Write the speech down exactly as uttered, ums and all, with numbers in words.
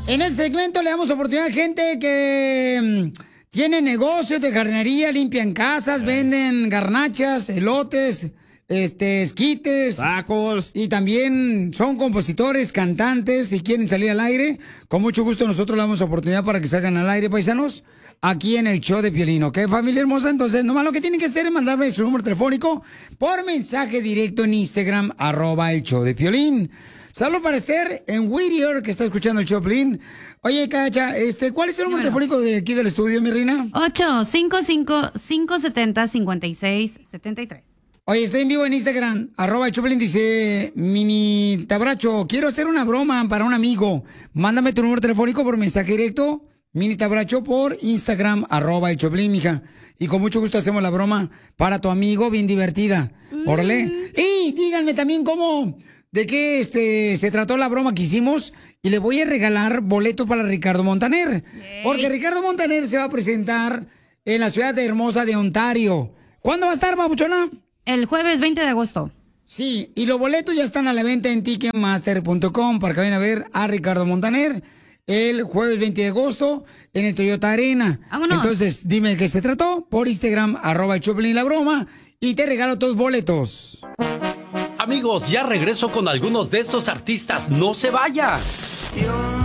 En este segmento le damos oportunidad a gente que mm, tiene negocios de jardinería, limpian casas, venden garnachas, elotes, este, esquites. Tacos. Y también son compositores, cantantes, y quieren salir al aire. Con mucho gusto nosotros le damos oportunidad para que salgan al aire, paisanos, aquí en el show de Piolín, ¿ok, familia hermosa? Entonces, nomás lo que tienen que hacer es mandarme su número telefónico por mensaje directo en Instagram, arroba el show de Piolín. Saludos para Esther en Whittier, que está escuchando el show de Piolín. Oye, Cacha, este, ¿cuál es el número telefónico de aquí del estudio, mi reina? ocho cinco cinco, cinco siete cero, cinco seis siete tres. Oye, estoy en vivo en Instagram, arroba el Choplin, dice Mini Tabracho, quiero hacer una broma para un amigo. Mándame tu número telefónico por mensaje directo, Mini Tabracho, por Instagram, arroba el Choplin, mija. Y con mucho gusto hacemos la broma para tu amigo, bien divertida. Órale. Y díganme también cómo, de qué este, se trató la broma que hicimos. Y le voy a regalar boletos para Ricardo Montaner. Porque Ricardo Montaner se va a presentar en la ciudad hermosa de Ontario. ¿Cuándo va a estar, babuchona? El jueves veinte de agosto. Sí, y los boletos ya están a la venta en ticketmaster punto com para que vayan a ver a Ricardo Montaner el jueves veinte de agosto en el Toyota Arena. ¡Vámonos! Entonces, dime de qué se trató por Instagram, arroba el Choplin y la broma, y te regalo tus boletos. Amigos, ya regreso con algunos de estos artistas. ¡No se vaya!